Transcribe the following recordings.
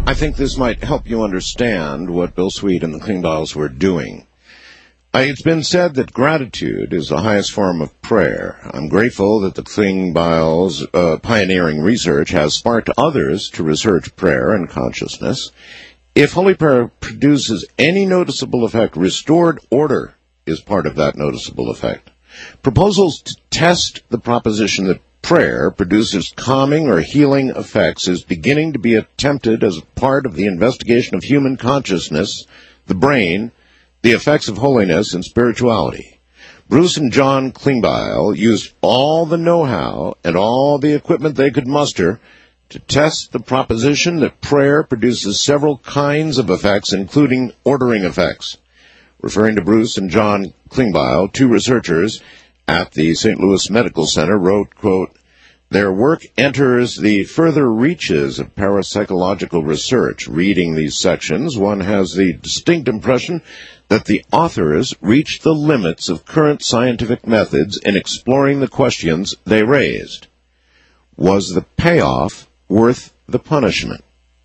I think this might help you understand what Bill Sweet and the Klingbeils were doing. It's been said that gratitude is the highest form of prayer. I'm grateful that the Klingbeils' pioneering research has sparked others to research prayer and consciousness. If holy prayer produces any noticeable effect, restored order is part of that noticeable effect. Proposals to test the proposition that prayer produces calming or healing effects is beginning to be attempted as part of the investigation of human consciousness, the brain, the effects of holiness, and spirituality. Bruce and John Klingbeil used all the know-how and all the equipment they could muster to test the proposition that prayer produces several kinds of effects, including ordering effects. Referring to Bruce and John Klingbeil, two researchers at the St. Louis Medical Center wrote, quote, "Their work enters the further reaches of parapsychological research. Reading these sections, one has the distinct impression that the authors reached the limits of current scientific methods in exploring the questions they raised. Was the payoff worth the punishment?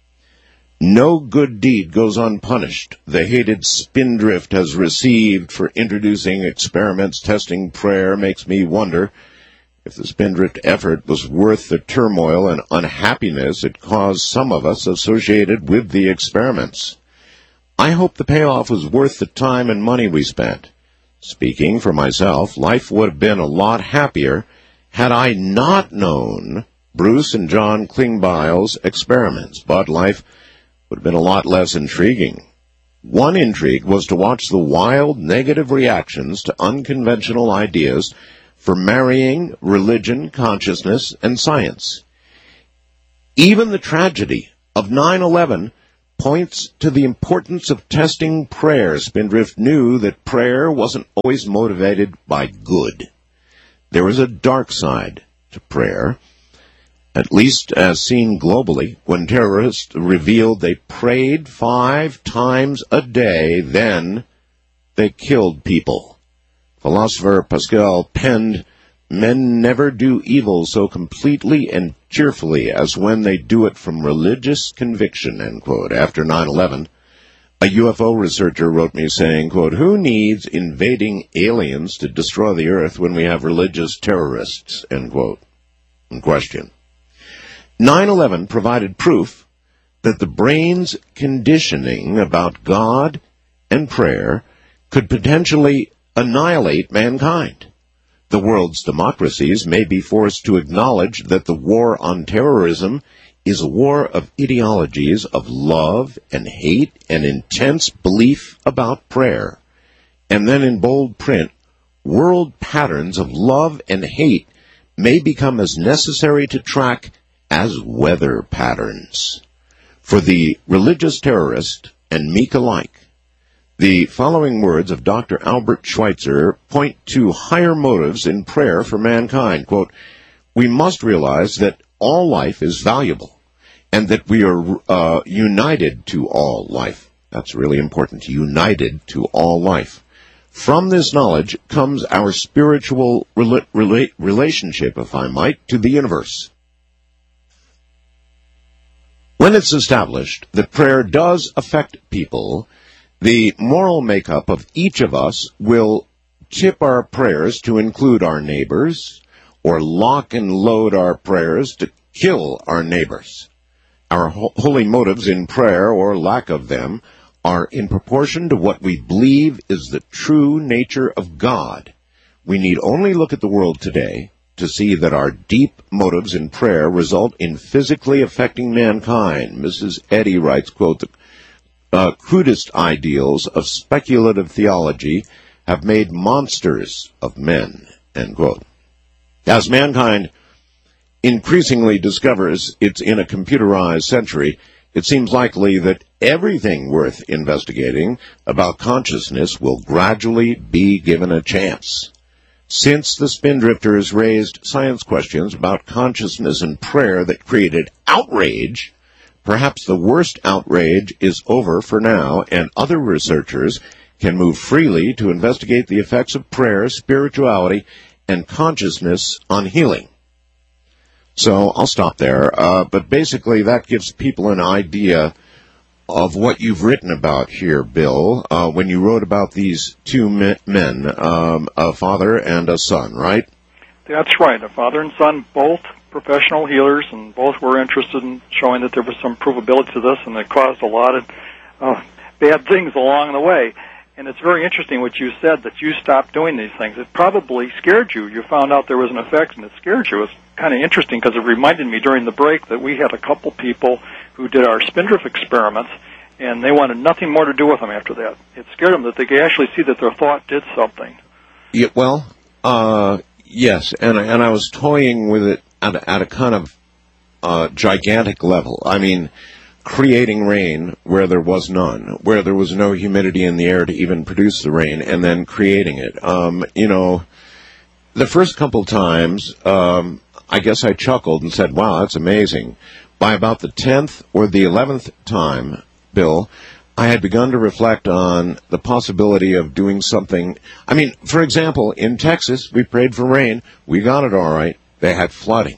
No good deed goes unpunished. The hated Spindrift has received for introducing experiments testing prayer makes me wonder if the Spindrift effort was worth the turmoil and unhappiness it caused some of us associated with the experiments. I hope the payoff was worth the time and money we spent. Speaking for myself, life would have been a lot happier had I not known Bruce and John Klingbeil's experiments, but life would have been a lot less intriguing. One intrigue was to watch the wild negative reactions to unconventional ideas for marrying religion, consciousness, and science. Even the tragedy of 9/11 points to the importance of testing prayer. Spindrift knew that prayer wasn't always motivated by good. There was a dark side to prayer, at least as seen globally, when terrorists revealed they prayed 5 times a day, then they killed people. Philosopher Pascal penned, "Men never do evil so completely and cheerfully as when they do it from religious conviction," end quote. After 9/11, a UFO researcher wrote me saying, quote, "Who needs invading aliens to destroy the earth when we have religious terrorists," end quote. In question. 9/11 provided proof that the brain's conditioning about God and prayer could potentially annihilate mankind. The world's democracies may be forced to acknowledge that the war on terrorism is a war of ideologies of love and hate and intense belief about prayer. And then in bold print, world patterns of love and hate may become as necessary to track as weather patterns. For the religious terrorist and meek alike, the following words of Dr. Albert Schweitzer point to higher motives in prayer for mankind. Quote, "We must realize that all life is valuable and that we are united to all life." That's really important, united to all life. From this knowledge comes our spiritual relationship, if I might, to the universe. When it's established that prayer does affect people, the moral makeup of each of us will tip our prayers to include our neighbors, or lock and load our prayers to kill our neighbors. Our holy motives in prayer, or lack of them, are in proportion to what we believe is the true nature of God. We need only look at the world today to see that our deep motives in prayer result in physically affecting mankind. Mrs. Eddy writes, quote, "The crudest ideals of speculative theology have made monsters of men," end quote. As mankind increasingly discovers it's in a computerized century, it seems likely that everything worth investigating about consciousness will gradually be given a chance. Since the Spindrifters raised science questions about consciousness and prayer that created outrage, perhaps the worst outrage is over for now, and other researchers can move freely to investigate the effects of prayer, spirituality, and consciousness on healing. So I'll stop there, but basically that gives people an idea of what you've written about here, Bill, when you wrote about these two men, a father and a son, right? That's right. A father and son, both professional healers, and both were interested in showing that there was some provability to this, and it caused a lot of bad things along the way. And it's very interesting what you said, that you stopped doing these things. It probably scared you. You found out there was an effect, and it scared you. It's kind of interesting because it reminded me during the break that we had a couple people who did our Spindrift experiments, and they wanted nothing more to do with them after that. It scared them that they could actually see that their thought did something. Yeah, well, yes, and I was toying with it at a kind of gigantic level. I mean, creating rain where there was none, where there was no humidity in the air to even produce the rain, and then creating it. The first couple times, I guess I chuckled and said, wow, that's amazing. By about the 10th or the 11th time, Bill, I had begun to reflect on the possibility of doing something. I mean, for example, in Texas, we prayed for rain. We got it all right. They had flooding.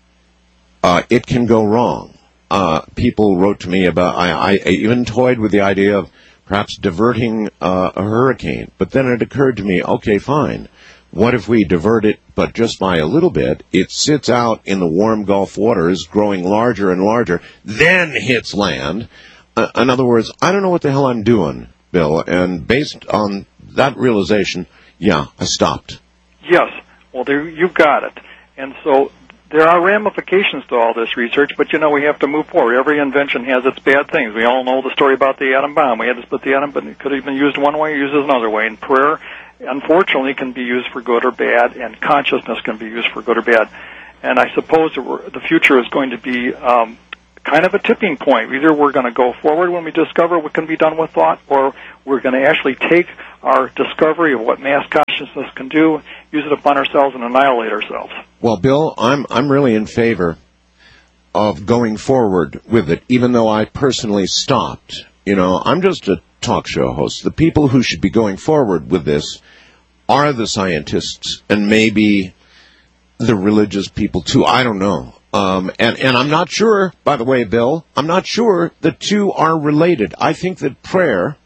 It can go wrong. People wrote to me about, I even toyed with the idea of perhaps diverting a hurricane. But then it occurred to me, okay, fine. What if we divert it, but just by a little bit? It sits out in the warm Gulf waters, growing larger and larger, then hits land. In other words, I don't know what the hell I'm doing, Bill. And based on that realization, yeah, I stopped. Yes. Well, you got it. And so there are ramifications to all this research, but, we have to move forward. Every invention has its bad things. We all know the story about the atom bomb. We had to split the atom, but it could have been used one way or used another way. And prayer, unfortunately, can be used for good or bad, and consciousness can be used for good or bad. And I suppose the future is going to be kind of a tipping point. Either we're going to go forward when we discover what can be done with thought, or we're going to actually take our discovery of what mass consciousness can do, use it upon ourselves, and annihilate ourselves. Well, Bill, I'm really in favor of going forward with it, even though I personally stopped. I'm just a talk show host. The people who should be going forward with this are the scientists and maybe the religious people, too. I don't know. And I'm not sure, by the way, Bill, I'm not sure the two are related. I think that prayer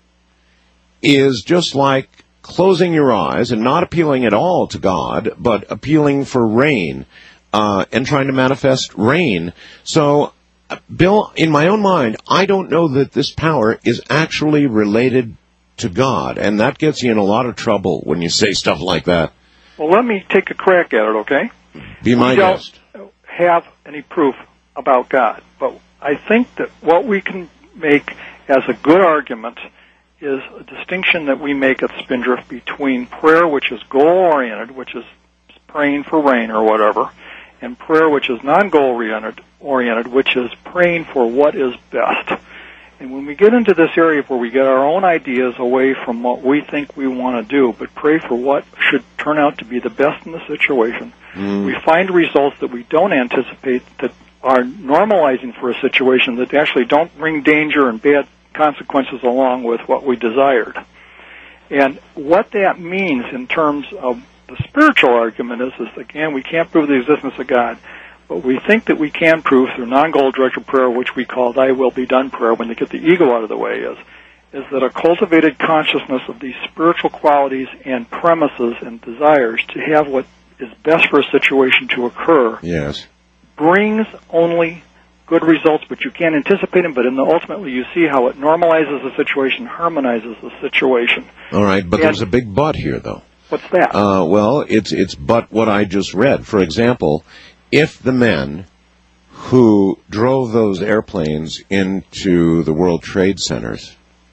is just like closing your eyes and not appealing at all to God, but appealing for rain, and trying to manifest rain. So, Bill, in my own mind, I don't know that this power is actually related to God, and that gets you in a lot of trouble when you say stuff like that. Well, let me take a crack at it, okay? Be my guest. We don't have any proof about God, but I think that what we can make as a good argument is a distinction that we make at Spindrift between prayer, which is goal-oriented, which is praying for rain or whatever, and prayer, which is non-goal-oriented, which is praying for what is best. And when we get into this area where we get our own ideas away from what we think we want to do, but pray for what should turn out to be the best in the situation, we find results that we don't anticipate that are normalizing for a situation that actually don't bring danger and bad consequences along with what we desired. And what that means in terms of the spiritual argument is again, we can't prove the existence of God, but we think that we can prove through non-goal-directed prayer, which we call thy will be done prayer, when they get the ego out of the way, is that a cultivated consciousness of these spiritual qualities and premises and desires to have what is best for a situation to occur brings only good results, but you can't anticipate them, but ultimately you see how it normalizes the situation, harmonizes the situation. All right, but there's a big but here, though. What's that? Well, it's but what I just read. For example, if the men who drove those airplanes into the World Trade Centers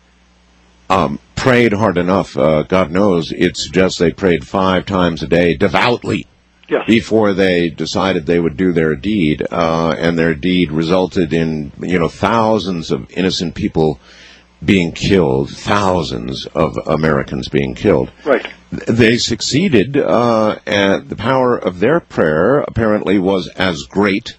prayed hard enough, God knows, it suggests they prayed 5 times a day devoutly before they decided they would do their deed, and their deed resulted in thousands of innocent people being killed, thousands of Americans being killed. Right. They succeeded, and the power of their prayer apparently was as great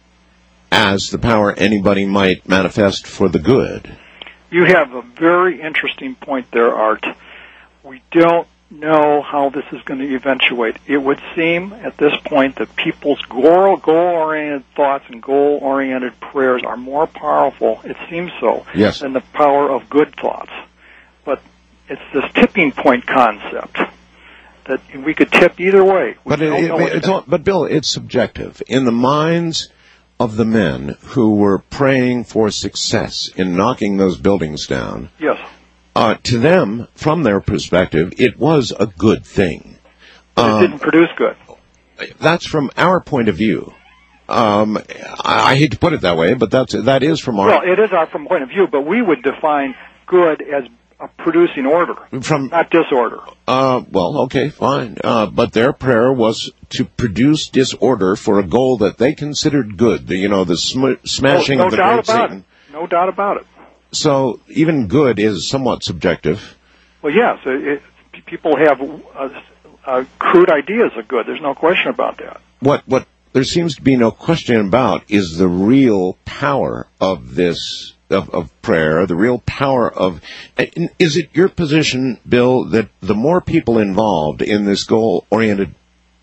as the power anybody might manifest for the good. You have a very interesting point there, Art. We don't know how this is going to eventuate. It would seem at this point that people's goal-oriented thoughts and goal-oriented prayers are more powerful, it seems so, yes, than the power of good thoughts. But it's this tipping point concept that we could tip either way. But Bill, it's subjective. In the minds of the men who were praying for success in knocking those buildings down, yes, to them, from their perspective, it was a good thing. But it didn't produce good. That's from our point of view. I hate to put it that way, but that is from our... Well, it is our from point of view, but we would define good as producing order, not disorder. Well, okay, fine. But their prayer was to produce disorder for a goal that they considered good. The smashing of the great Satan. No doubt about it. So even good is somewhat subjective. Well, yes. People have crude ideas of good. There's no question about that. What there seems to be no question about is the real power of this, of prayer, the real power of... Is it your position, Bill, that the more people involved in this goal-oriented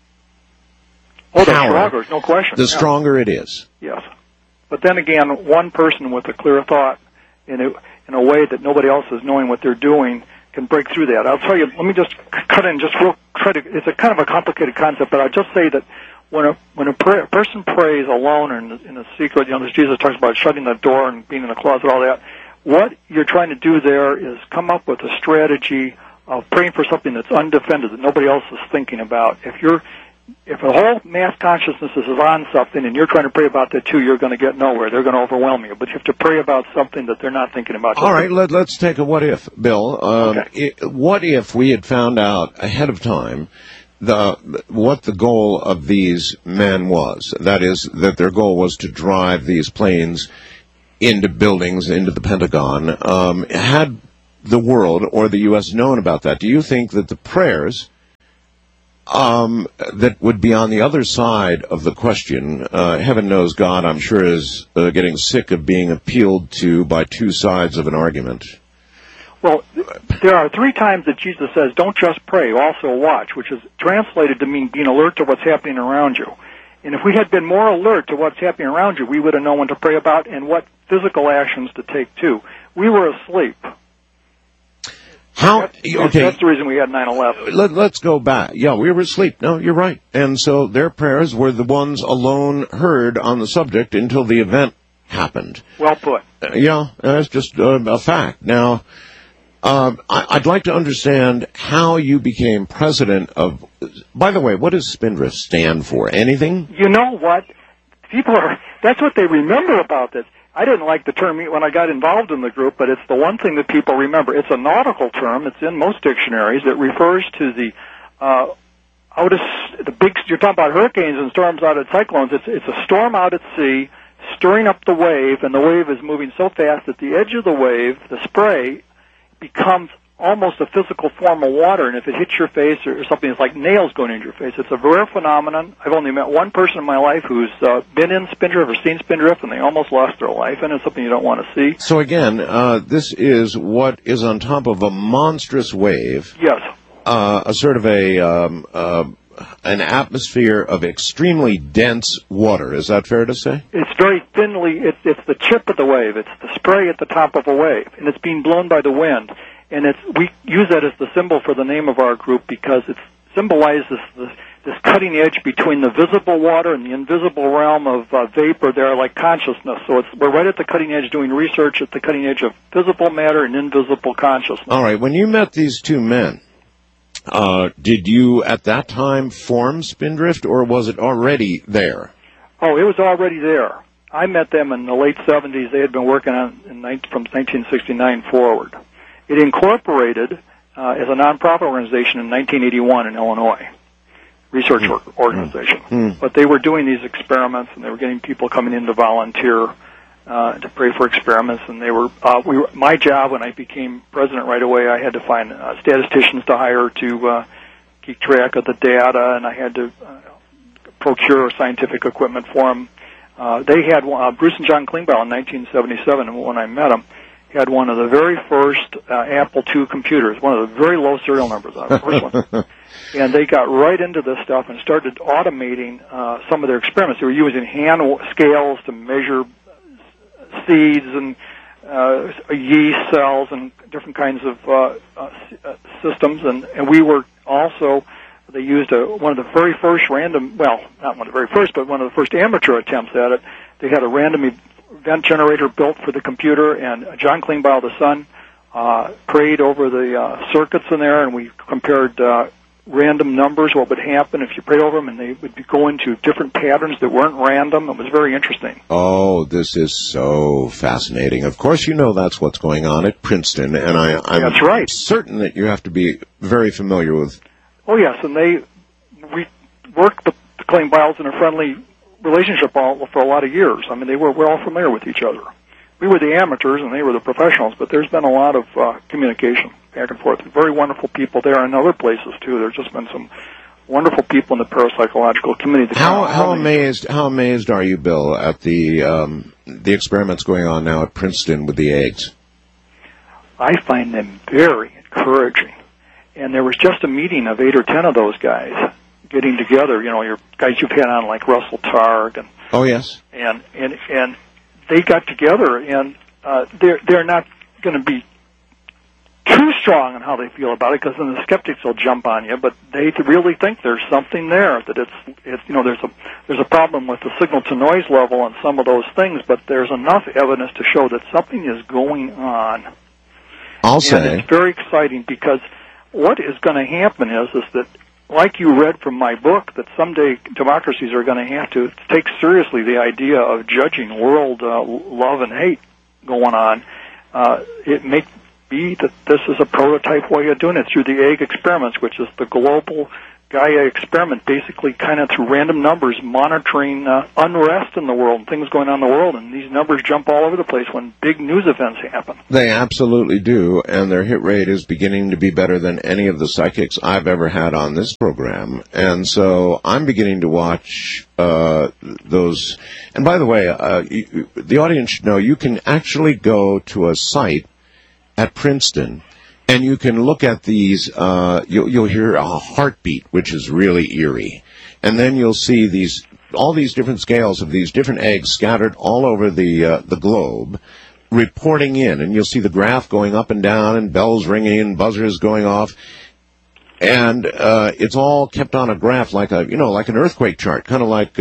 power, the stronger, no question. The stronger it is. Yes. But then again, one person with a clear thought in a way that nobody else is knowing what they're doing can break through that. I'll tell you, let me just cut in just real credit. It's a kind of a complicated concept, but I'll just say that when a person prays alone in a secret, as Jesus talks about shutting the door and being in the closet, all that, what you're trying to do there is come up with a strategy of praying for something that's undefended, that nobody else is thinking about. If a whole mass consciousness is on something and you're trying to pray about that too, you're going to get nowhere. They're going to overwhelm you. But you have to pray about something that they're not thinking about. All right, let's take a what if, Bill. Okay. What if we had found out ahead of time what the goal of these men was? That is, that their goal was to drive these planes into buildings, into the Pentagon. Had the world or the U.S. known about that, do you think that the prayers that would be on the other side of the question, heaven knows God, I'm sure, is getting sick of being appealed to by two sides of an argument? Well, there are 3 times that Jesus says, don't just pray, also watch, which is translated to mean being alert to what's happening around you. And if we had been more alert to what's happening around you, we would have known what to pray about and what physical actions to take too. We were asleep. That's the reason we had 9/11. Let's go back. Yeah, we were asleep. No, you're right. And so their prayers were the ones alone heard on the subject until the event happened. Well put. Yeah, that's just a fact. Now, I'd like to understand how you became president of... By the way, what does Spindrift stand for? Anything? You know what? That's what they remember about this. I didn't like the term when I got involved in the group, but it's the one thing that people remember. It's a nautical term. It's in most dictionaries. It refers to the big. You're talking about hurricanes and storms out at cyclones. It's a storm out at sea, stirring up the wave, and the wave is moving so fast that the edge of the wave, the spray, becomes almost a physical form of water, and if it hits your face or something, it's like nails going into your face. It's a rare phenomenon. I've only met one person in my life who's been in Spindrift or seen Spindrift, and they almost lost their life, and it's something you don't want to see. So again, this is what is on top of a monstrous wave. Yes. A sort of an atmosphere of extremely dense water. Is that fair to say? It's very thinly, it's the chip of the wave. It's the spray at the top of a wave, and it's being blown by the wind. And we use that as the symbol for the name of our group because it symbolizes this cutting edge between the visible water and the invisible realm of vapor there, like consciousness. So we're right at the cutting edge doing research at the cutting edge of visible matter and invisible consciousness. All right. When you met these two men, did you at that time form Spindrift, or was it already there? Oh, it was already there. I met them in the late 70s. They had been working on from 1969 forward. It incorporated as a nonprofit organization in 1981 in Illinois, research organization. But they were doing these experiments, and they were getting people coming in to volunteer to pray for experiments. And they were my job when I became president right away. I had to find statisticians to hire to keep track of the data, and I had to procure scientific equipment for them. They had Bruce and John Klingbeil in 1977 when I met them. had one of the very first Apple II computers, one of the very low serial numbers on the first one. And they got right into this stuff and started automating some of their experiments. They were using hand scales to measure seeds and yeast cells and different kinds of systems. And we were also, they used one of the very first not one of the very first, but one of the first amateur attempts at it. They had a random event generator built for the computer, and John Klingbeil, the son, prayed over the circuits in there, and we compared random numbers, what would happen if you prayed over them, and they would go into different patterns that weren't random. It was very interesting. Oh, this is so fascinating. Of course, you know that's what's going on at Princeton, and I'm that's right. certain that you have to be very familiar with. Oh, yes, and we worked with the Klingbeils in a friendly relationship for a lot of years. I mean, we're all familiar with each other. We were the amateurs and they were the professionals, but there's been a lot of communication back and forth. Very wonderful people there and other places too. There's just been some wonderful people in the parapsychological community. How amazed are you, Bill, at the experiments going on now at Princeton with the eggs? I find them very encouraging. And there was just a meeting of 8 or 10 of those guys getting together. You know, your guys you've had on like Russell Targ and oh yes, and they got together, and they're not going to be too strong on how they feel about it, because then the skeptics will jump on you. But they really think there's something there, that it's you know, there's a problem with the signal to noise level on some of those things, but there's enough evidence to show that something is going on. I'll say, and it's very exciting, because what is going to happen is that, like you read from my book, that someday democracies are going to have to take seriously the idea of judging world love and hate going on. It may be that this is a prototype way of doing it through the egg experiments, which is the global Gaia experiment, basically kind of through random numbers monitoring unrest in the world and things going on in the world, and these numbers jump all over the place when big news events happen. They absolutely do, and their hit rate is beginning to be better than any of the psychics I've ever had on this program. And so I'm beginning to watch those. And by the way, the audience should know you can actually go to a site at Princeton, and you can look at these, you'll hear a heartbeat, which is really eerie. And then you'll see all these different scales of these different eggs scattered all over the globe, reporting in. And you'll see the graph going up and down, and bells ringing, and buzzers going off. And it's all kept on a graph like an earthquake chart, kind of like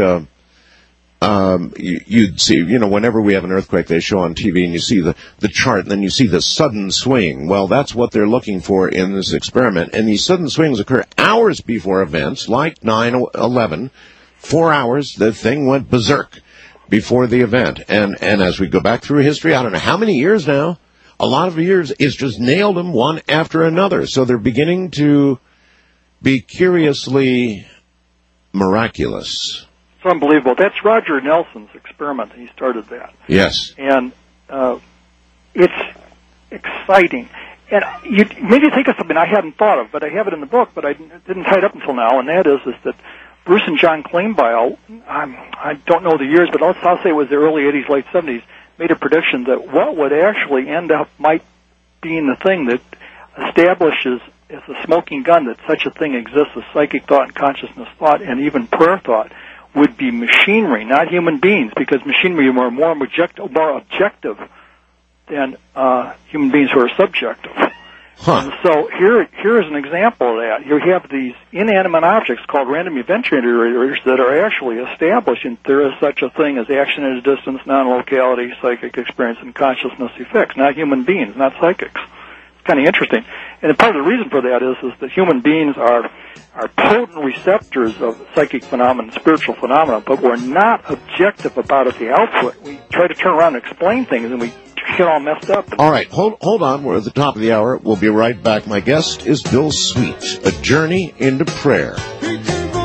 you'd see, whenever we have an earthquake, they show on TV, and you see the chart, and then you see the sudden swing. Well, that's what they're looking for in this experiment. And these sudden swings occur hours before events, like 9/11. 4 hours, the thing went berserk before the event. And as we go back through history, I don't know how many years now, a lot of years, it's just nailed them one after another. So they're beginning to be curiously miraculous. It's unbelievable. That's Roger Nelson's experiment. He started that. Yes. And it's exciting. And you maybe think of something I hadn't thought of, but I have it in the book, but I didn't tie it up until now, and that is that Bruce and John Klingbeil, I don't know the years, but I'll say it was the early 80s, late 70s, made a prediction that what would actually end up might being the thing that establishes as a smoking gun that such a thing exists as psychic thought and consciousness thought and even prayer thought would be machinery, not human beings, because machinery are more objective than human beings who are subjective. Huh. And so here is an example of that. You have these inanimate objects called random event generators that are actually establishing there is such a thing as action at a distance, non-locality, psychic experience, and consciousness effects, not human beings, not psychics. It's kind of interesting. And part of the reason for that is that human beings are potent receptors of psychic phenomena, spiritual phenomena, but we're not objective about it, the output. We try to turn around and explain things, and we get all messed up. All right, hold on. We're at the top of the hour. We'll be right back. My guest is Bill Sweet, A Journey into Prayer.